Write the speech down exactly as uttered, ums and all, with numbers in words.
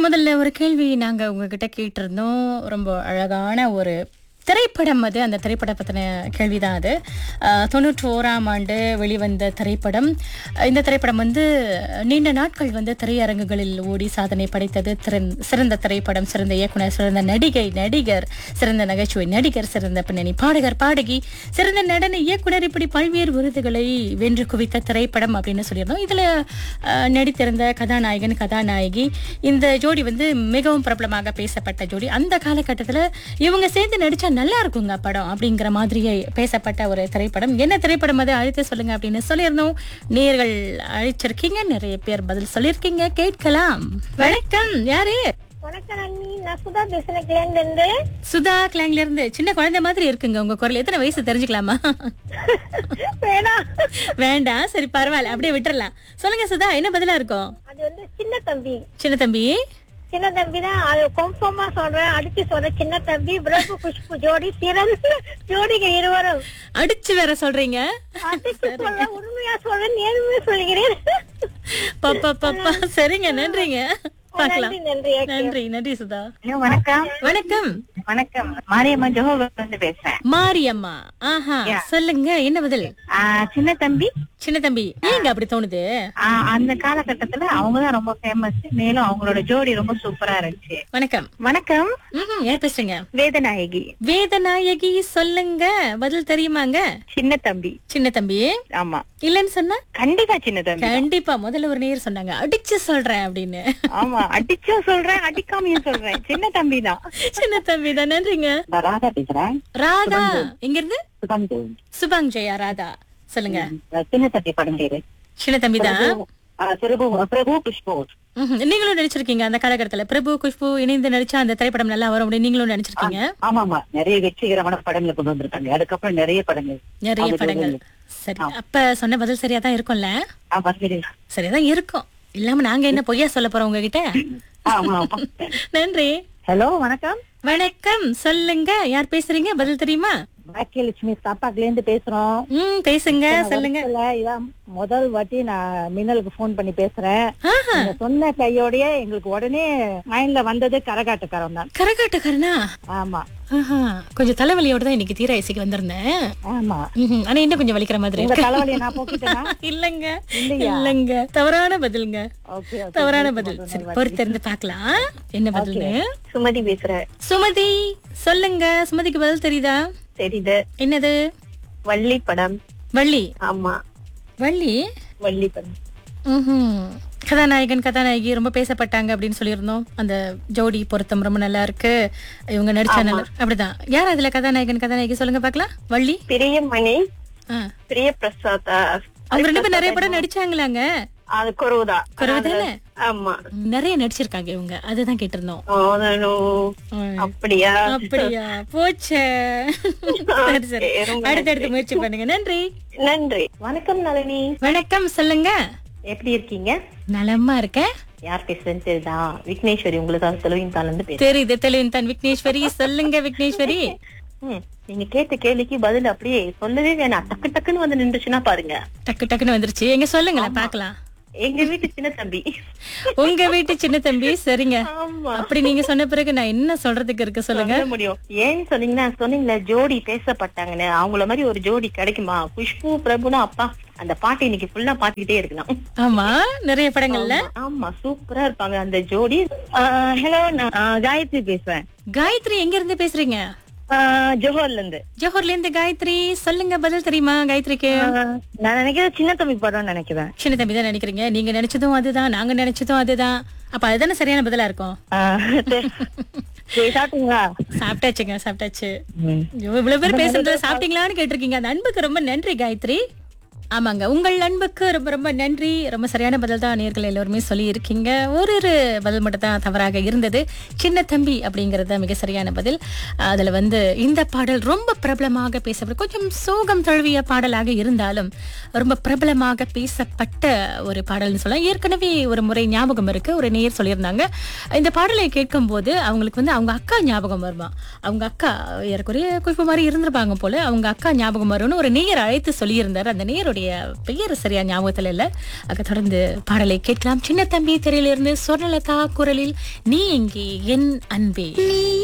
முதல்ல ஒரு கேள்வி நாங்க உங்ககிட்ட கேட்டிருந்தோம். ரொம்ப அழகான ஒரு திரைப்படம் அது. அந்த திரைப்படம் பற்றின கேள்விதான் அது. தொண்ணூற்றி ஓராம் ஆண்டு வெளிவந்த திரைப்படம். இந்த திரைப்படம் வந்து நீண்ட நாட்கள் வந்து திரையரங்குகளில் ஓடி சாதனை படைத்தது. திறன் சிறந்த திரைப்படம், சிறந்த இயக்குனர், சிறந்த நடிகை நடிகர், சிறந்த நகைச்சுவை நடிகர், சிறந்த பின்னணி பாடகர் பாடகி, சிறந்த நடன இயக்குனர், இப்படி பல்வேறு விருதுகளை வென்று குவித்த திரைப்படம் அப்படின்னு சொல்லியிருந்தோம். இதுல அஹ், நடித்திருந்த கதாநாயகன் கதாநாயகி இந்த ஜோடி வந்து மிகவும் பிரபலமாக பேசப்பட்ட ஜோடி. அந்த காலகட்டத்தில் இவங்க சேர்ந்து நடிச்சா நல்லா இருக்குங்க படம் அப்படிங்கிற மாதிரியே பேசப்பட்ட ஒரு திரைப்படம். என்ன திரைப்படம் அது, அழைத்து சொல்லுங்க அப்படின்னு சொல்லியிருந்தோம். நேர்கள் அழைச்சிருக்கீங்க, நிறைய பேர் பதில் சொல்லியிருக்கீங்க. கேட்கலாம். வணக்கம், யாரு? வணக்கம் அண்ணி, நான் சுதா பேசுறேன் கிளாங்ல இருந்து. சுதா கிளாங்ல இருந்து. சின்ன குழந்தை மாதிரி இருக்குங்க உங்க குரல். எத்தனை வயசு தெரிஞ்சுக்கலாமா? வேணாம், வேண்டாம், சரி பரவாயில்ல, அப்படியே விட்டுறலாம். சொல்லுங்க சுதா, என்ன பதிலா இருக்கும்? அது வந்து சின்ன தம்பி. சின்ன தம்பி. சின்ன தம்பி தான், அது கன்ஃபார்மா சொல்றேன், அடிச்சு சொல்றேன். சின்ன தம்பி பிரபு குஷ்பு ஜோடி சிறந்த ஜோடிங்க இருவரும். அடிச்சு வேற சொல்றீங்க? அடிச்சு சொல்ல, உண்மையா சொல்றேன், நேர்மையா சொல்லுகிறேன். பாப்பா பாப்பா, சரிங்க, நன்றிங்க. பார்க்கலாம். நன்றி, நன்றி. நன்றி நன்றி சுதா. ஹலோ, வணக்கம். வணக்கம். வணக்கம், மாரியம்மா ஜோஹர்ல இருந்து பேசுறேன். மாரியம்மா. ஆஹா, சொல்லுங்க, என்ன பதில்? ஆ, சின்ன தம்பி. சின்ன தம்பி. ஏங்க அப்படி தோணுது? ஆ, அந்த காலகட்டத்துல அவங்கதான் ரொம்ப ஃபேமஸ். மேலும் அவங்களோட ஜோடி ரொம்ப சூப்பரா இருந்துச்சு. வணக்கம். வணக்கம், ம்ஹும், யார் பேசுறீங்க? வேதநாயகி. வேதநாயகி. சொல்லுங்க, பதில் தெரியுமாங்க? சின்ன தம்பி. சின்ன தம்பி. ஆமா, இல்லன்னு சொன்னா கண்டிப்பா சின்ன தம்பி. கண்டிப்பா. முதல்ல ஒரு நேர் சொன்னாங்க அடிச்சு சொல்றேன் அப்படின்னு. ஆமா, அடிச்சா சொல்றேன், அடிக்காமையும் சொல்றேன். சின்ன தம்பி தான். சின்ன தம்பி தான். நன்றிங்க. ராதா பேசுறேன். ராதா எங்க இருந்து? சுபாங் ஜெயா. ராதா, சொல்லுங்க. சின்ன தம்பி படம் பேரு சின்ன தம்பி தான். பிரபு பிரபு புஷ்பு. ம்ஹும். நீங்களும் நடிச்சிருக்கீங்க அந்த காலகட்டத்துல. பிரபு குஷ்பு இணைந்து நடிச்சா அந்த திரைப்படம் நல்லா வரும் அப்படின்னு நீங்களும் நடிச்சிருக்கீங்க. ஆமா ஆமா, நிறைய வெற்றிகரமான படங்களை கொண்டு வந்திருக்காங்க. அதுக்கப்புறம் நிறைய படங்கள் நிறைய படங்கள். சரி, அப்ப சொன்ன பதில் சரியா தான் இருக்கும்ல? ஆமா, சரி. சரியாதான் இருக்கும். இல்லாம நாங்க என்ன பொய்யா சொல்ல போறோம் உங்ககிட்ட? ஆமா. நன்றி. ஹலோ, வணக்கம். வணக்கம், சொல்லுங்க, யார் பேசுறீங்க? பதில் தெரியுமா? பாக்கியலட்சுமி சாப்பாக்குல இருந்து பேசுறோம். ம், பேசுங்க, சொல்லுங்க. இதான் முதல் வாட்டி நான் மின்னலுக்கு போன் பண்ணி பேசுறேன். ஆஹா, நீங்க சொன்ன கையோடய எங்களுக்கு உடனே மைண்ட்ல வந்தது கரகாட்டக்காரன் தான். கரகாட்டக்காரனா? ஆமா. ஆஹா, கொஞ்சம் தலைவலியோட தான் இன்னைக்கு தீர ஐசிக்கு வந்திருந்தேன். ஆமா. ம்ஹும். ஆனா இன்னும் கொஞ்சம் வலிக்கிற மாதிரி உங்க இருக்கு. தலைவலியை நான் போக்கிட்டேனா? இல்லங்க, இல்லையா? இல்லங்க, தவறான பதிலுங்க. Okay, okay. தவறான பதில். சரி, பொறுத்திருந்து பார்க்கலாம் என்ன பதில்னு. சுமதி பேசுறேன். சுமதி, சொல்லுங்க. சுமதிக்கு பதில் தெரியுதா? தெரியுது. என்னது? வள்ளி படம். வள்ளி. ஆமா, வள்ளி. வள்ளி படம். ம்ஹும். கதாநாயகன் கதாநாயகி ரொம்ப பேசப்பட்டாங்க அப்படின்னு சொல்லியிருந்தோம். அந்த ஜோடி பொருத்தம் ரொம்ப நல்லா இருக்கு, இவங்க நடிச்சா நல்லா அப்படிதான். யார் அதுல கதாநாயகன் கதாநாயகி சொல்லுங்க பாக்கலாம். வள்ளி. பிரியமணி, ஆ, பிரிய பிரசாத். அவங்க ரெண்டு பேரும் நிறைய படம் நடிச்சாங்களாங்க. அது குறவுதா. குறவுதானே? ஆமா, நிறைய நடிச்சிருக்காங்க இவங்க, அதுதான் கேட்டிருந்தோம். ஓதனோ. அப்படியா? அப்படியா? போச்சே. சரி சரி, அடுத்தடுத்து முயற்சி பண்ணுங்க. நன்றி. நன்றி. வணக்கம் நளினி. வணக்கம், சொல்லுங்க. எப்படி இருக்கீங்க? நலமா இருக்கேன். யார் பேசுறேன்னு தெரியுதா? விக்னேஸ்வரி. உங்களுக்கு தெலுவின் தால இருந்து பேசுறேன். தெரியுது, தெளிவின் தான். விக்னேஸ்வரி, சொல்லுங்க விக்னேஸ்வரி. ம், நீங்க கேட்ட கேள்விக்கு பதில் அப்படியே சொல்லவே வேணாம், டக்கு டக்குன்னு வந்து நின்றுச்சுன்னா பாருங்க. டக்கு டக்குன்னு வந்துருச்சு. எங்க சொல்லுங்களேன் பாக்கலாம். எங்க வீட்டு சின்ன தம்பி. உங்க வீட்டு சின்ன தம்பி. சரிங்க. ஆமா, அப்படி நீங்க சொன்ன பிறகு நான் என்ன சொல்றதுக்கு இருக்கு சொல்லுங்க. சொல்ல முடியும். ஏன்னு சொன்னீங்கன்னா, சொன்னீங்களா ஜோடி பேசப்பட்டாங்கன்னு, அவங்கள மாதிரி ஒரு ஜோடி கிடைக்குமா? குஷ்பு பிரபுனா அப்பா, அந்த பாட்டு இன்னைக்கு ஃபுல்லா பாத்துக்கிட்டே இருக்கலாம். ஆமா, நிறைய படங்கள்ல. ஆமா, சூப்பரா இருப்பாங்க அந்த ஜோடி. ஹலோ, நான் காயத்ரி பேசுறேன். காயத்ரி, எங்க இருந்து பேசுறீங்க? ஜோஹர்ல இருந்து. ஜோஹர்ல இருந்து காயத்ரி, சொல்லுங்க. பதில் தெரியுமா காயத்ரிக்கு? நான் நினைக்கிறேன் சின்ன தம்பி படம் நினைக்கிறேன். சின்ன தம்பி தான் நினைக்கிறீங்க. நீங்க நினைச்சதும் அதுதான், நாங்க நினைச்சதும் அதுதான். அப்ப அதுதானே சரியான பதிலா இருக்கும். சாப்பிட்டீங்களா? சாப்பிட்டாச்சுங்க, சாப்பிட்டாச்சு. இவ்வளவு பேர் பேசுறதுல சாப்பிட்டீங்களான்னு கேட்டிருக்கீங்க. அந்த அன்புக்கு ரொம்ப நன்றி காயத்ரி. ஆமாங்க, உங்கள் அன்புக்கு ரொம்ப ரொம்ப நன்றி. ரொம்ப சரியான பதில் தான் நேர்கள் எல்லாருமே சொல்லி இருக்கீங்க. ஒரு ஒரு பதில் மட்டும் தான் தவறாக இருந்தது. சின்ன தம்பி அப்படிங்கறது மிக சரியான பதில். அதுல வந்து இந்த பாடல் ரொம்ப பிரபலமாக பேசப்பட்ட, கொஞ்சம் சோகம் தழுவிய பாடலாக இருந்தாலும் ரொம்ப பிரபலமாக பேசப்பட்ட ஒரு பாடல்னு சொல்லலாம். ஏற்கனவே ஒரு முறை ஞாபகம் இருக்கு, ஒரு நேயர் சொல்லியிருந்தாங்க, இந்த பாடலை கேட்கும் போது அவங்களுக்கு வந்து அவங்க அக்கா ஞாபகம் வருமா. அவங்க அக்கா ஏற்கனவே குஷ்பு மாதிரி இருந்திருப்பாங்க போல, அவங்க அக்கா ஞாபகம் வரும்னு ஒரு நேயர் அழைத்து சொல்லியிருந்தார். அந்த நேயரோட படத்துடைய பெயர் சரியா ஞாபகத்துல இல்ல. அங்க தொடர்ந்து பாடலை கேட்கலாம். சின்ன தம்பி திரையிலிருந்து சொர்ணலதா குரலில் நீ எங்கே என் அன்பே.